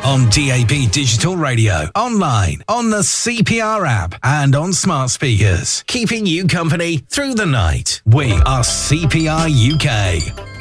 On DAB Digital Radio, online, on the CPR app, and on smart speakers. Keeping you company through the night. We are CPR UK.